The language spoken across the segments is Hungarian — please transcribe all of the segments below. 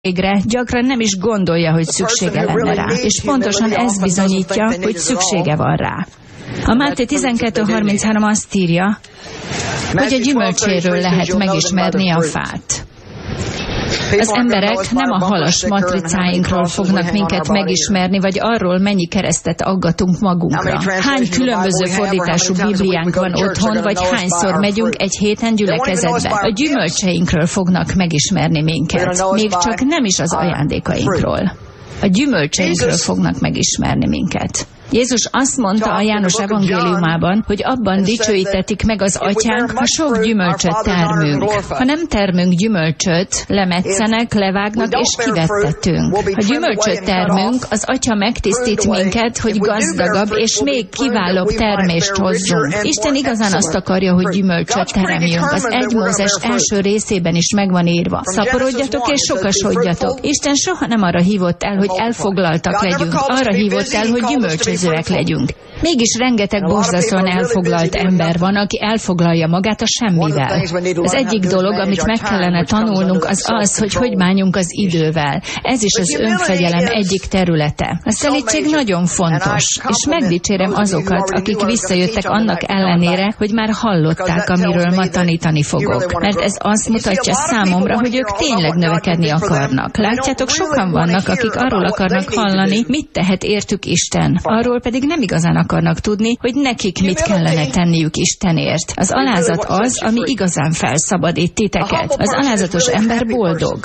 gyakran nem is gondolja, hogy szüksége lenne rá. És pontosan ez bizonyítja, hogy szüksége van rá. A Máté 12:33 azt írja, hogy a gyümölcséről lehet megismerni a fát. Az emberek nem a halas matricáinkról fognak minket megismerni, vagy arról, mennyi keresztet aggatunk magunkra. Hány különböző fordítású Bibliánk van otthon, vagy hányszor megyünk egy héten gyülekezetbe. A gyümölcseinkről fognak megismerni minket, még csak nem is az ajándékainkról. A gyümölcseinkről fognak megismerni minket. Jézus azt mondta a János evangéliumában, hogy abban dicsőítetik meg az atyánk, ha sok gyümölcsöt termünk. Ha nem termünk gyümölcsöt, lemetszenek, levágnak és kivettetünk. Ha gyümölcsöt termünk, az atya megtisztít minket, hogy gazdagabb és még kiválóbb termést hozzunk. Isten igazán azt akarja, hogy gyümölcsöt teremjünk. Az 1 Mózes első részében is megvan írva. Szaporodjatok és sokasodjatok. Isten soha nem arra hívott el, hogy elfoglaltak legyünk. Arra hívott el, hogy gyümölcsözőek legyünk. Mégis rengeteg borzasztóan elfoglalt ember van, aki elfoglalja magát a semmivel. Az egyik dolog, amit meg kellene tanulnunk, az az, hogy bánjunk az idővel. Ez is az önfegyelem egyik területe. A szelídség nagyon fontos, és megdicsérem azokat, akik visszajöttek annak ellenére, hogy már hallották, amiről ma tanítani fogok. Mert ez azt mutatja számomra, hogy ők tényleg növekedni akarnak. Látjátok, sokan vannak, akik arról akarnak hallani, mit tehet értük Isten. Arról pedig nem igazán akarnak tudni, hogy nekik mit kellene tenniük Istenért. Az alázat az, ami igazán felszabadít titeket. Az alázatos ember boldog.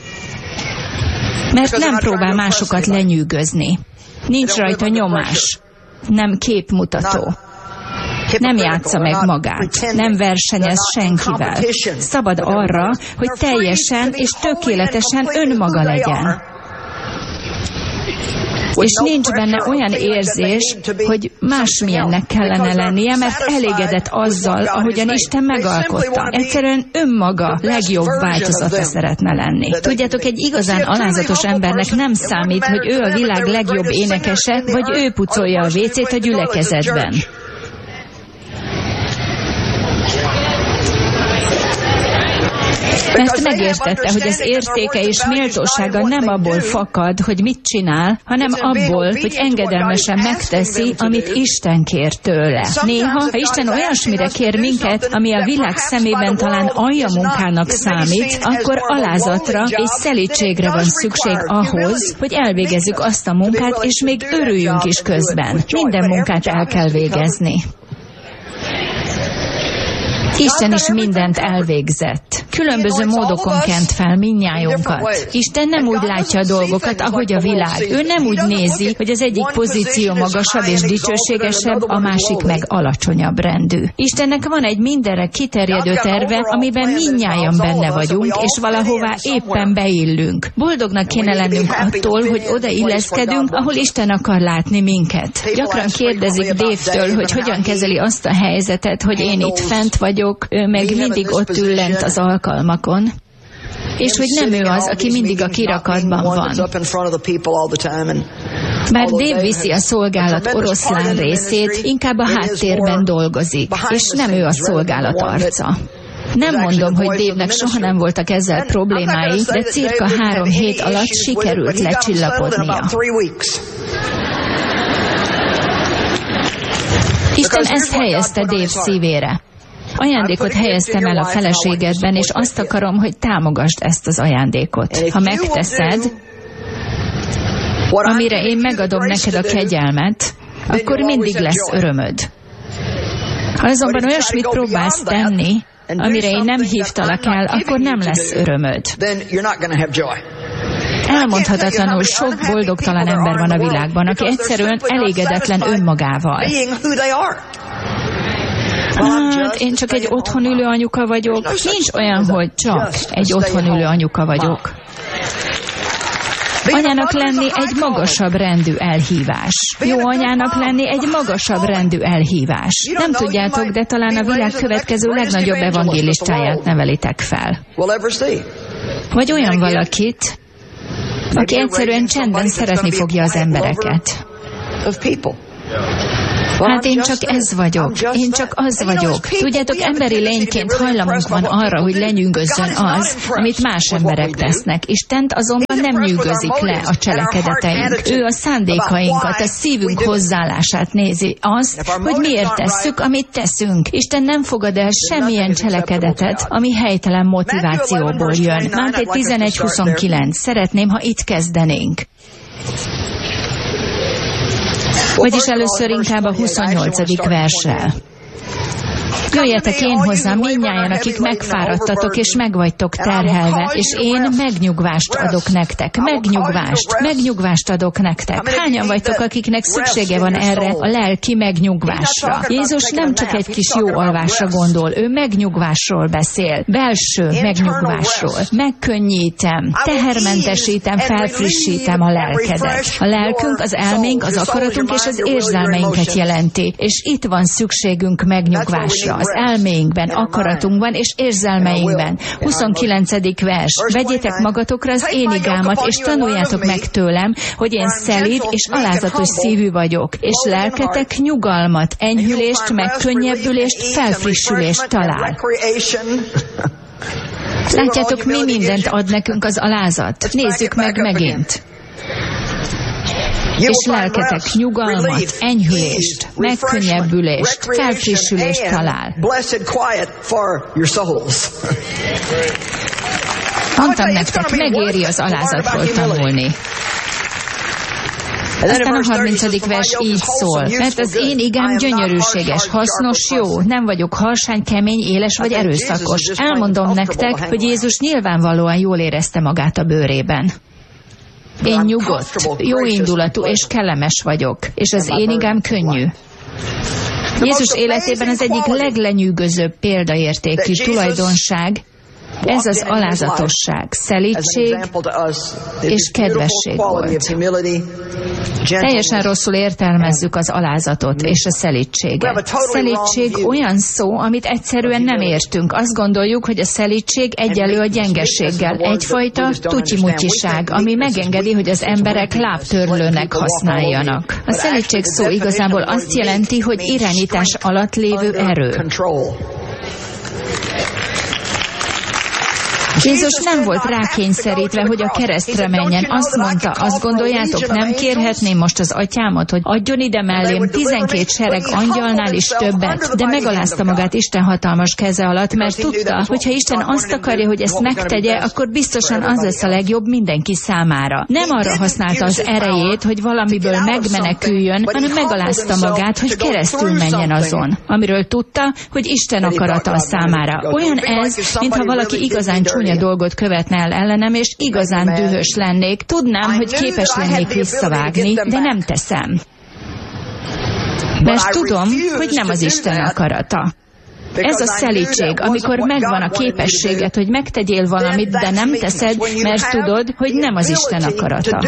Mert nem próbál másokat lenyűgözni. Nincs rajta nyomás. Nem képmutató. Nem játsza meg magát. Nem versenyez senkivel. Szabad arra, hogy teljesen és tökéletesen önmaga legyen. És nincs benne olyan érzés, hogy másmilyennek kellene lennie, mert elégedett azzal, ahogyan Isten megalkotta. Egyszerűen önmaga legjobb változata szeretne lenni. Tudjátok, egy igazán alázatos embernek nem számít, hogy ő a világ legjobb énekese, vagy ő pucolja a WC-t a gyülekezetben. Mert megértette, hogy az értéke és méltósága nem abból fakad, hogy mit csinál, hanem abból, hogy engedelmesen megteszi, amit Isten kér tőle. Néha, ha Isten olyasmire kér minket, ami a világ szemében talán aljamunkának számít, akkor alázatra és szelídségre van szükség ahhoz, hogy elvégezzük azt a munkát, és még örüljünk is közben. Minden munkát el kell végezni. Isten is mindent elvégzett. Különböző módokon kent fel mindnyájunkat. Isten nem úgy látja a dolgokat, ahogy a világ. Ő nem úgy nézi, hogy az egyik pozíció magasabb és dicsőségesebb, a másik meg alacsonyabb rendű. Istennek van egy mindenre kiterjedő terve, amiben mindnyájan benne vagyunk, és valahová éppen beillünk. Boldognak kéne lennünk attól, hogy odailleszkedünk, ahol Isten akar látni minket. Gyakran kérdezik Dave-től, hogy hogyan kezeli azt a helyzetet, hogy én itt fent vagyok, ő meg mindig ott ül lent az alkalmakon, és hogy nem ő az, aki mindig a kirakatban van. Bár Dave viszi a szolgálat oroszlán részét, inkább a háttérben dolgozik, és nem ő a szolgálat arca. Nem mondom, hogy Dave-nek soha nem voltak ezzel problémái, de cirka 3 hét alatt sikerült lecsillapodnia. Isten ezt helyezte Dave szívére. Ajándékot helyeztem el a feleségedben, és azt akarom, hogy támogasd ezt az ajándékot. Ha megteszed, amire én megadom neked a kegyelmet, akkor mindig lesz örömöd. Ha azonban olyasmit próbálsz tenni, amire én nem hívtalak el, akkor nem lesz örömöd. Elmondhatatlanul sok boldogtalan ember van a világban, aki egyszerűen elégedetlen önmagával. Hát, én csak egy otthon ülő anyuka vagyok. Nincs olyan, hogy csak egy otthon ülő anyuka vagyok. Anyának lenni egy magasabb rendű elhívás. Jó anyának lenni egy magasabb rendű elhívás. Nem tudjátok, de talán a világ következő legnagyobb evangélistáját nevelitek fel. Vagy olyan valakit, aki egyszerűen csendben szeretni fogja az embereket. Hát én csak ez vagyok, én csak az vagyok. Tudjátok, emberi lényként hajlamunk van arra, hogy lenyűgözzön az, amit más emberek tesznek. Istent azonban nem nyűgözik le a cselekedeteink. Ő a szándékainkat, a szívünk hozzáállását nézi, azt, hogy miért tesszük, amit teszünk. Isten nem fogad el semmilyen cselekedetet, ami helytelen motivációból jön. Máté 11:29. Szeretném, ha itt kezdenénk. Vagyis először inkább a 28. verssel. Jöjjetek én hozzám mindnyájan, akik megfáradtatok és megvagytok terhelve, és én megnyugvást adok nektek. Megnyugvást adok nektek. Hányan vagytok, akiknek szüksége van erre a lelki megnyugvásra? Jézus nem csak egy kis jó alvásra gondol, ő megnyugvásról beszél. Belső megnyugvásról. Megkönnyítem, tehermentesítem, felfrissítem a lelkedet. A lelkünk, az elménk, az akaratunk és az érzelmeinket jelenti. És itt van szükségünk megnyugvásra. Az elméinkben, akaratunkban és érzelmeinkben. 29. vers. Vegyétek magatokra az én igámat, és tanuljátok meg tőlem, hogy én szelíd és alázatos szívű vagyok, és lelketek nyugalmat, enyhülést, megkönnyebbülést, felfrissülést talál. Látjátok, mi mindent ad nekünk az alázat? Nézzük meg megint. És lelketek nyugalmat, enyhülést, megkönnyebbülést, felfrissülést talál. Mondtam nektek, megéri az alázatról tanulni. Aztán a 30. vers így szól, mert az én igám gyönyörűséges, hasznos, jó, nem vagyok harsány, kemény, éles vagy erőszakos. Elmondom nektek, hogy Jézus nyilvánvalóan jól érezte magát a bőrében. Én nyugodt, jóindulatú és kellemes vagyok, és az én igám könnyű. Jézus életében az egyik leglenyűgözőbb példaértékű tulajdonság, ez az alázatosság, szelídség és kedvesség volt. Teljesen rosszul értelmezzük az alázatot és a szelídséget. Szelídség olyan szó, amit egyszerűen nem értünk. Azt gondoljuk, hogy a szelídség egyenlő a gyengeséggel. Egyfajta tutyimutyiság, ami megengedi, hogy az emberek lábtörlőnek használjanak. A szelídség szó igazából azt jelenti, hogy irányítás alatt lévő erő. Jézus nem volt rákényszerítve, hogy a keresztre menjen. Azt mondta, azt gondoljátok, nem kérhetném most az atyámat, hogy adjon ide mellém 12 sereg angyalnál is többet, de megalázta magát Isten hatalmas keze alatt, mert tudta, hogy ha Isten azt akarja, hogy ezt megtegye, akkor biztosan az lesz a legjobb mindenki számára. Nem arra használta az erejét, hogy valamiből megmeneküljön, hanem megalázta magát, hogy keresztül menjen azon, amiről tudta, hogy Isten akarata a számára. Olyan ez, mintha valaki igazán csúnya dolgot követne el ellenem, és igazán dühös lennék. Tudnám, hogy képes lennék visszavágni, de nem teszem. Mert tudom, hogy nem az Isten akarata. Ez a szelídség, amikor megvan a képességet, hogy megtegyél valamit, de nem teszed, mert tudod, hogy nem az Isten akarata.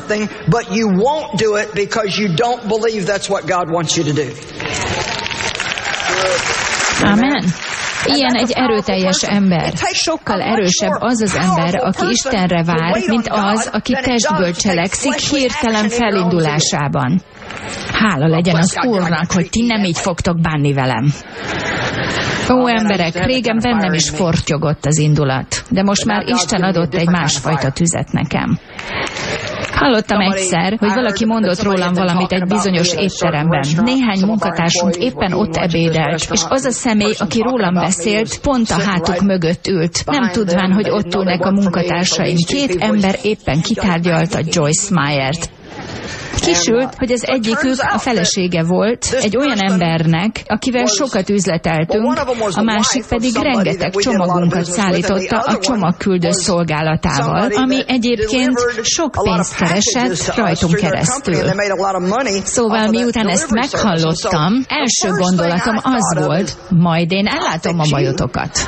Amen. Ilyen egy erőteljes ember. Sokkal erősebb az az ember, aki Istenre vár, mint az, aki testből cselekszik hirtelen felindulásában. Hála legyen az Úrnak, hogy ti nem így fogtok bánni velem. Ó, emberek, régen bennem is fortyogott az indulat, de most már Isten adott egy másfajta tüzet nekem. Hallottam egyszer, hogy valaki mondott rólam valamit egy bizonyos étteremben. Néhány munkatársunk éppen ott ebédelt, és az a személy, aki rólam beszélt, pont a hátuk mögött ült. Nem tudván, hogy ott ülnek a munkatársaim. 2 ember éppen kitárgyalta Joyce Meyert. Kisült, hogy az egyikük a felesége volt egy olyan embernek, akivel sokat üzleteltünk, a másik pedig rengeteg csomagunkat szállította a csomagküldő szolgálatával, ami egyébként sok pénzt keresett rajtunk keresztül. Szóval miután ezt meghallottam, első gondolatom az volt, majd én ellátom a bajotokat.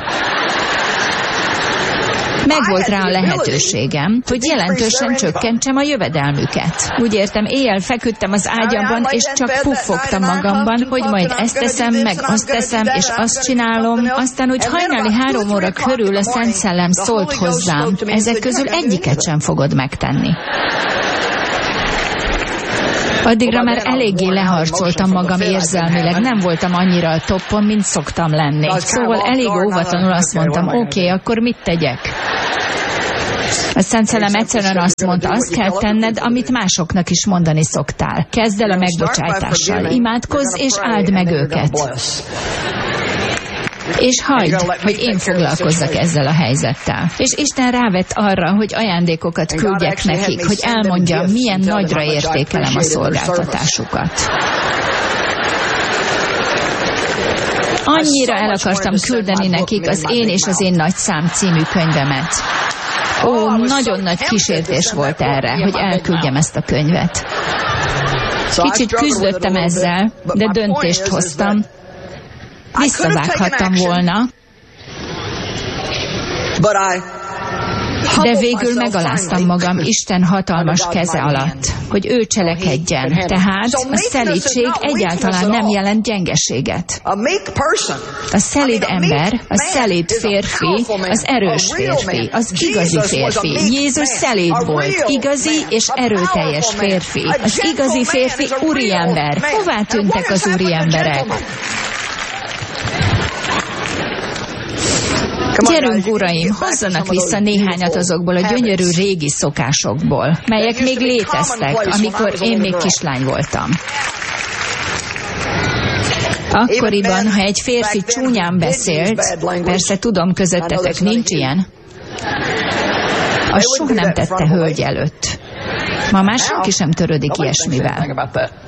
Megvolt rá a lehetőségem, hogy jelentősen csökkentsem a jövedelmüket. Úgy értem, éjjel feküdtem az ágyamban, és csak puffogtam magamban, hogy majd ezt teszem, meg azt teszem, és azt csinálom. Aztán úgy hajnali 3 óra körül a Szent Szellem szólt hozzám. Ezek közül egyiket sem fogod megtenni. Addigra már eléggé leharcoltam magam érzelmileg, nem voltam annyira a toppon, mint szoktam lenni. Szóval elég óvatlanul azt mondtam, oké, akkor mit tegyek? A Szent Szellem egyszerűen azt mondta, azt kell tenned, amit másoknak is mondani szoktál. Kezd el a megbocsátással, imádkozz és áld meg őket. És hagyd, hogy én foglalkozzak ezzel a helyzettel. És Isten rávett arra, hogy ajándékokat küldjek nekik, hogy elmondja, milyen nagyra értékelem a szolgáltatásukat. Annyira el akartam küldeni nekik az Én és az én nagy szám című könyvemet. Ó, nagyon nagy kísértés volt erre, hogy elküldjem ezt a könyvet. Kicsit küzdöttem ezzel, de döntést hoztam. Visszavághattam volna, de végül megaláztam magam Isten hatalmas keze alatt, hogy ő cselekedjen. Tehát a szelídség egyáltalán nem jelent gyengeséget. A szelíd ember, a szelíd férfi, az erős férfi, az igazi férfi. Jézus szelíd volt, igazi és erőteljes férfi. Az igazi férfi úriember. Hová tűntek az úriemberek? Gyerünk, uraim, hozzanak vissza néhányat azokból a gyönyörű régi szokásokból, melyek még léteztek, amikor én még kislány voltam. Akkoriban, ha egy férfi csúnyán beszélt, persze tudom, közöttetek nincs ilyen, az soha nem tette hölgy előtt. Ma már senki sem törődik ilyesmivel.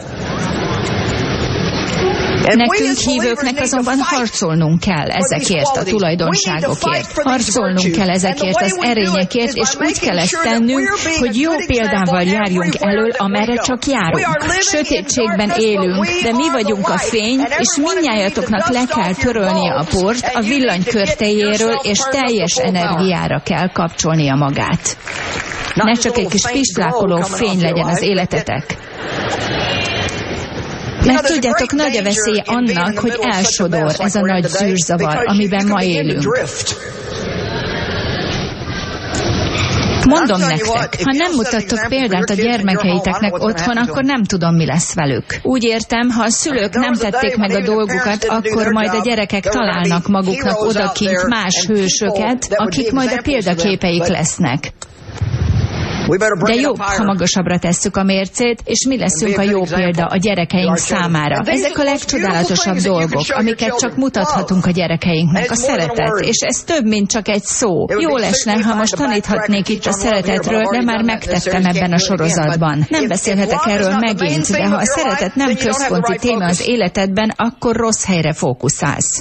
Nekünk hívőknek azonban harcolnunk kell ezekért a tulajdonságokért. Harcolnunk kell ezekért az erényekért, és úgy kell ezt tennünk, hogy jó példával járjunk elől, amerre csak járunk. Sötétségben élünk, de mi vagyunk a fény, és mindnyájatoknak le kell törölnie a port a villanykörtejéről, és teljes energiára kell kapcsolnia magát. Ne csak egy kis pislákoló fény legyen az életetek. Mert tudjátok, nagy a veszélye annak, hogy elsodor ez a nagy zűrzavar, amiben ma élünk. Mondom nektek, ha nem mutattok példát a gyermekeiteknek otthon, akkor nem tudom, mi lesz velük. Úgy értem, ha a szülők nem tették meg a dolgukat, akkor majd a gyerekek találnak maguknak odakint más hősöket, akik majd a példaképeik lesznek. De jobb, ha magasabbra tesszük a mércét, és mi leszünk a jó példa a gyerekeink számára. Ezek a legcsodálatosabb dolgok, amiket csak mutathatunk a gyerekeinknek, a szeretet, és ez több, mint csak egy szó. Jó lesne, ha most taníthatnék itt a szeretetről, de már megtettem ebben a sorozatban. Nem beszélhetek erről megint, de ha a szeretet nem központi téma az életedben, akkor rossz helyre fókuszálsz.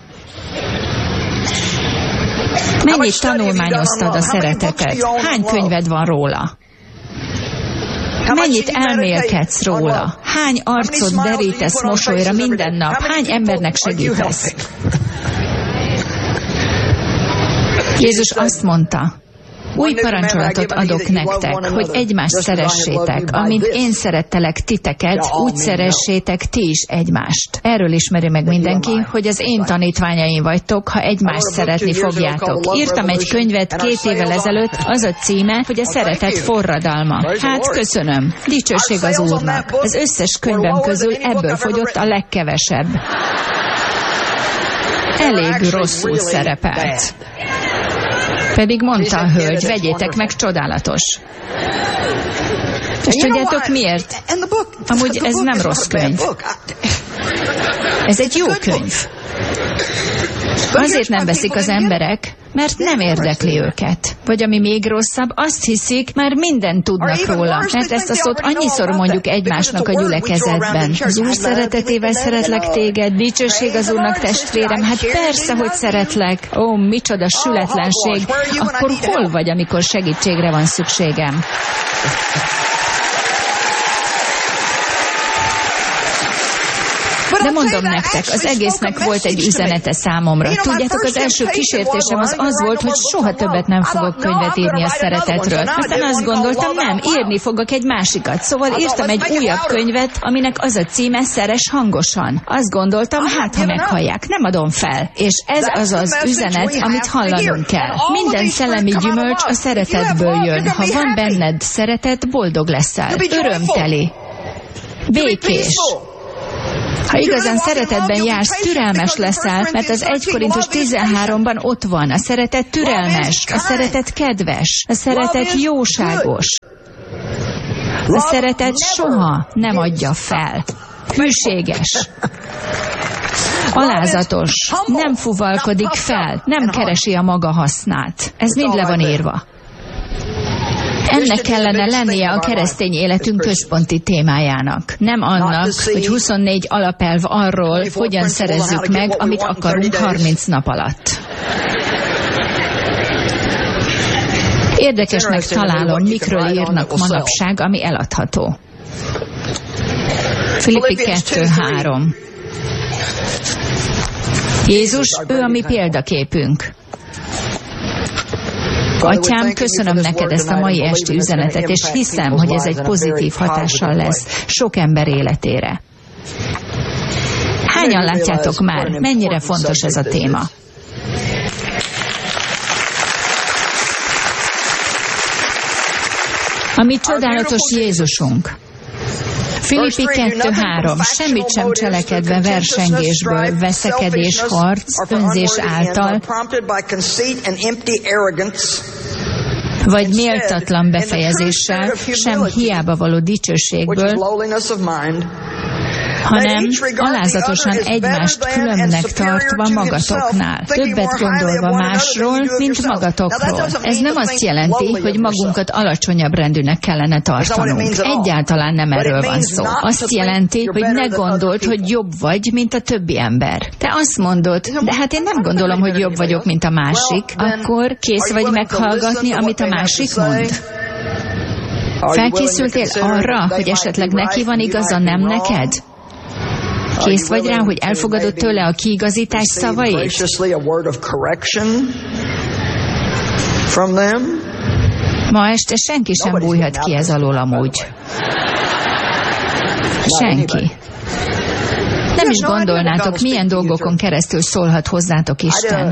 Mennyit tanulmányoztad a szeretetet? Hány könyved van róla? Mennyit elmélkedsz róla? Hány arcod derítesz mosolyra minden nap? Hány embernek segítesz? Jézus azt mondta, új parancsolatot adok nektek, hogy egymást szeressétek. Amint én szerettelek titeket, úgy szeressétek ti is egymást. Erről ismeri meg mindenki, hogy az én tanítványaim vagytok, ha egymást szeretni fogjátok. Írtam egy könyvet 2 évvel ezelőtt, az a címe, hogy a szeretet forradalma. Hát köszönöm. Dicsőség az Úrnak. Az összes könyvem közül ebből fogyott a legkevesebb. Elég rosszul szerepelt. Pedig mondta a hölgy, vegyétek meg, csodálatos. És tudjátok miért? Amúgy ez nem rossz könyv. Ez egy jó könyv. Azért nem veszik az emberek, mert nem érdekli őket. Vagy ami még rosszabb, azt hiszik, már mindent tudnak róla. Mert ezt a szót annyiszor mondjuk egymásnak a gyülekezetben. Az Úr szeretetével szeretlek téged, dicsőség az Úrnak, testvérem. Hát persze, hogy szeretlek. Ó, micsoda sületlenség. Akkor hol vagy, amikor segítségre van szükségem? De mondom nektek, az egésznek volt egy üzenete számomra. Tudjátok, az első kísértésem az volt, hogy soha többet nem fogok könyvet írni a szeretetről. Aztán azt gondoltam, nem, írni fogok egy másikat. Szóval írtam egy újabb könyvet, aminek az a címe Szeress hangosan. Azt gondoltam, hát ha meghallják, nem adom fel. És ez az az üzenet, amit hallanunk kell. Minden szellemi gyümölcs a szeretetből jön. Ha van benned szeretet, boldog leszel. Örömteli. békés. Ha igazán szeretetben jársz, türelmes leszel, mert az 1 Korintus 13-ban ott van. A szeretet türelmes, a szeretet kedves, a szeretet jóságos. A szeretet soha nem adja fel. Hűséges. Alázatos. Nem fuvalkodik fel. Nem keresi a maga hasznát. Ez mind le van írva. Ennek kellene lennie a keresztény életünk központi témájának. Nem annak, hogy 24 alapelv arról, hogyan szerezzük meg, amit akarunk 30 nap alatt. Érdekesnek találom, mikről írnak manapság, ami eladható. Filippi 2:3. Jézus, ő a mi példaképünk. Atyám, köszönöm neked ezt a mai esti üzenetet, és hiszem, hogy ez egy pozitív hatással lesz sok ember életére. Hányan látjátok már, mennyire fontos ez a téma? A mi csodálatos Jézusunk. Filippi 2:3. Semmit sem cselekedve versengésből, veszekedés, harc, önzés által, vagy méltatlan befejezéssel, sem hiába való dicsőségből, hanem alázatosan egymást különbnek tartva magatoknál, többet gondolva másról, mint magatokról. Ez nem azt jelenti, hogy magunkat alacsonyabb rendűnek kellene tartanunk. Egyáltalán nem erről van szó. Azt jelenti, hogy ne gondold, hogy jobb vagy, mint a többi ember. Te azt mondod, de hát én nem gondolom, hogy jobb vagyok, mint a másik. Akkor kész vagy meghallgatni, amit a másik mond? Felkészültél arra, hogy esetleg neki van igaza, nem neked? Kész vagy rá, hogy elfogadod tőle a kiigazítás szavait? Ma este senki sem bújhat ki ez alól amúgy. Senki. Nem is gondolnátok, milyen dolgokon keresztül szólhat hozzátok Isten.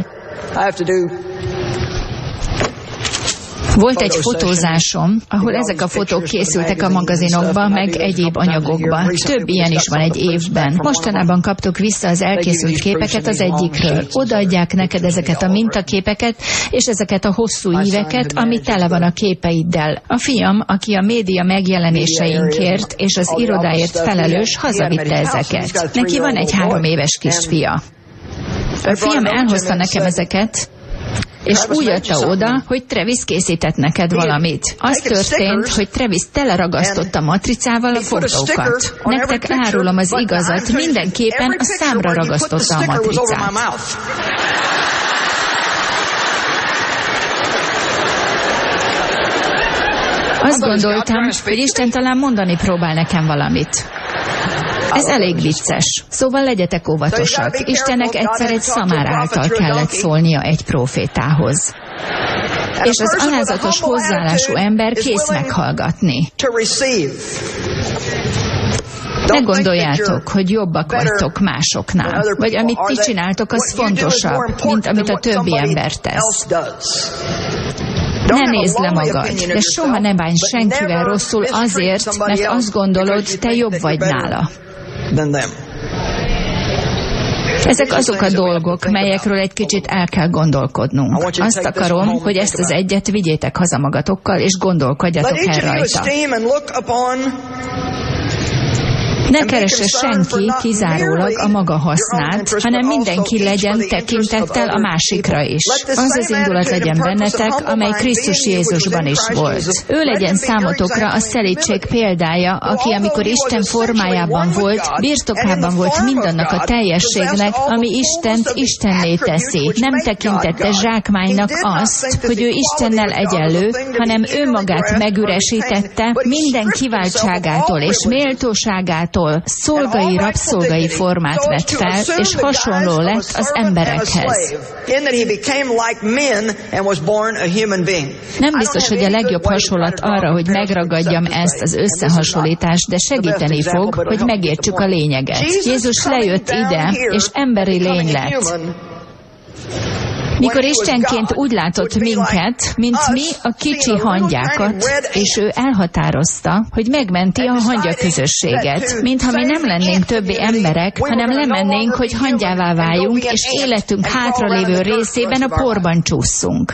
Volt egy fotózásom, ahol ezek a fotók készültek a magazinokba, meg egyéb anyagokba. Több ilyen is van egy évben. Mostanában kaptok vissza az elkészült képeket az egyikről. Odaadják neked ezeket a mintaképeket, és ezeket a hosszú íveket, ami tele van a képeiddel. A fiam, aki a média megjelenéseinkért és az irodáért felelős, hazavitte ezeket. Neki van egy 3 éves kisfia. A fiam elhozta nekem ezeket, és úgy adta oda, hogy Travis készített neked valamit. Az történt, hogy Travis teleragasztotta matricával a fotókat. Nektek árulom az igazat, mindenképpen a számra ragasztotta a matricát. Azt gondoltam, hogy Isten talán mondani próbál nekem valamit. Ez elég vicces. Szóval legyetek óvatosak. Istennek egyszer egy szamár által kellett szólnia egy prófétához. És az alázatos hozzáállású ember kész meghallgatni. Ne gondoljátok, hogy jobbak vagytok másoknál, vagy amit ti csináltok, az fontosabb, mint amit a többi ember tesz. Ne nézd le magad, de soha ne bánj senkivel rosszul azért, mert azt gondolod, te jobb vagy nála. Ezek azok a dolgok, melyekről egy kicsit el kell gondolkodnunk. Azt akarom, hogy ezt az egyet vigyétek haza magatokkal, és gondolkodjatok el rajta. Ne keresse senki kizárólag a maga hasznát, hanem mindenki legyen tekintettel a másikra is. Az az indulat legyen bennetek, amely Krisztus Jézusban is volt. Ő legyen számotokra a szelídség példája, aki amikor Isten formájában volt, birtokában volt mindannak a teljességnek, ami Istent Istenné teszi. Nem tekintette zsákmánynak azt, hogy ő Istennel egyenlő, hanem ő magát megüresítette minden kiváltságától és méltóságától, szolgai, rabszolgai formát vett fel, és hasonló lett az emberekhez. Nem biztos, hogy a legjobb hasonlat arra, hogy megragadjam ezt az összehasonlítást, de segíteni fog, hogy megértsük a lényeget. Jézus lejött ide, és emberi lény lett. Mikor Istenként úgy látott minket, mint mi a kicsi hangyákat, és ő elhatározta, hogy megmenti a hangya közösséget, mintha mi nem lennénk többi emberek, hanem lemennénk, hogy hangyává váljunk, és életünk hátralévő részében a porban csúszunk.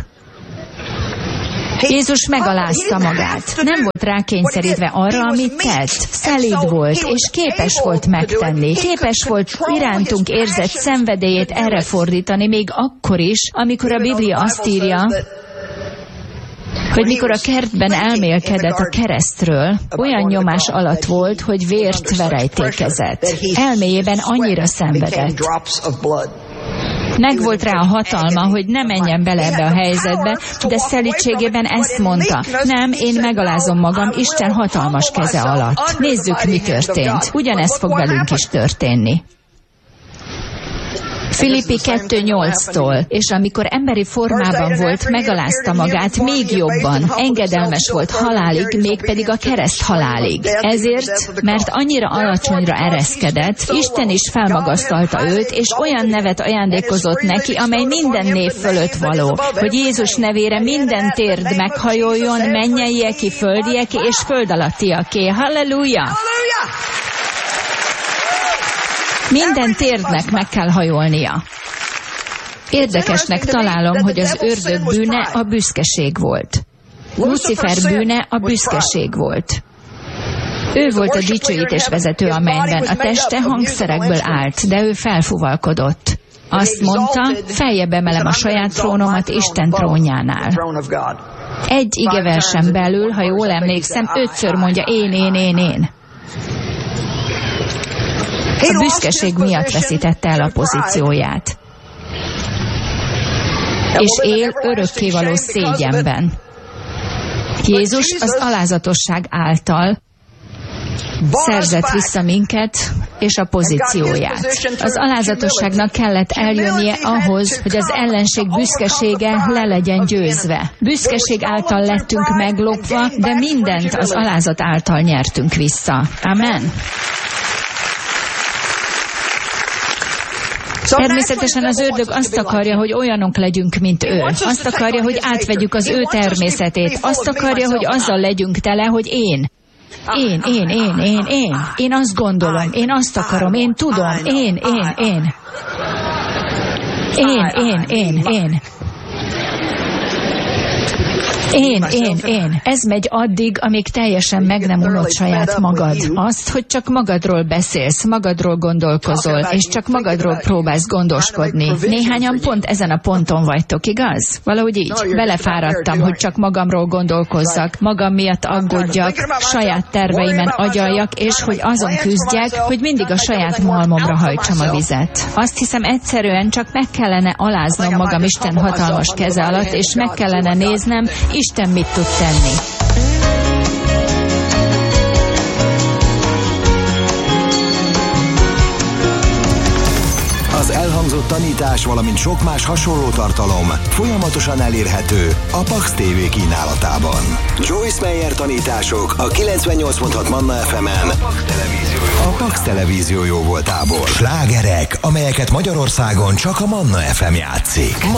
Jézus megalázta magát. Nem volt rákényszerítve arra, amit tett. Szelíd volt, és képes volt megtenni. Képes volt irántunk érzett szenvedélyét erre fordítani, még akkor is, amikor a Biblia azt írja, hogy mikor a kertben elmélkedett a keresztről, olyan nyomás alatt volt, hogy vért verejtékezett. Elméjében annyira szenvedett. Megvolt rá a hatalma, hogy ne menjen bele ebbe a helyzetbe, de szelídségében ezt mondta. Nem, én megalázom magam Isten hatalmas keze alatt. Nézzük, mi történt. Ugyanez fog velünk is történni. Filippi 2:8-tól, és amikor emberi formában volt, megalázta magát még jobban, engedelmes volt halálig, mégpedig a kereszt halálig. Ezért, mert annyira alacsonyra ereszkedett, Isten is felmagasztalta őt, és olyan nevet ajándékozott neki, amely minden név fölött való, hogy Jézus nevére minden térd meghajoljon, mennyeieki, földieké és föld alattiaké. Halleluja! Minden térdnek meg kell hajolnia. Érdekesnek találom, hogy az ördög bűne a büszkeség volt. Lucifer bűne a büszkeség volt. Ő volt a dicsőítés vezető a mennyben, a teste hangszerekből állt, de ő felfuvalkodott. Azt mondta, feljebb emelem a saját trónomat Isten trónjánál. Egy igeversen belül, ha jól emlékszem, 5-ször mondja én. A büszkeség miatt veszítette el a pozícióját. És él örökkévaló szégyenben. Jézus az alázatosság által szerzett vissza minket és a pozícióját. Az alázatosságnak kellett eljönnie ahhoz, hogy az ellenség büszkesége le legyen győzve. Büszkeség által lettünk meglopva, de mindent az alázat által nyertünk vissza. Amen. Természetesen az ördög azt akarja, hogy olyanok legyünk, mint ő. Azt akarja, hogy átvegyük az ő természetét. Azt akarja, hogy azzal legyünk tele, hogy én. Én azt gondolom, én azt akarom, én tudom, én. Én. Ez megy addig, amíg teljesen meg nem unod saját magad. Azt, hogy csak magadról beszélsz, magadról gondolkozol, és csak magadról próbálsz gondoskodni. Néhányan pont ezen a ponton vagytok, igaz? Valahogy így. Belefáradtam, hogy csak magamról gondolkozzak, magam miatt aggódjak, saját terveimen agyaljak, és hogy azon küzdjek, hogy mindig a saját malmomra hajtsam a vizet. Azt hiszem, egyszerűen csak meg kellene aláznom magam Isten hatalmas keze alatt, és meg kellene néznem, Isten mit tud tenni. Az elhangzott tanítás, valamint sok más hasonló tartalom folyamatosan elérhető a Pax TV kínálatában. Joyce Meyer tanítások a 98.6 Manna FM-en, a Pax Televízió jóvoltából. Slágerek, amelyeket Magyarországon csak a Manna FM játszik.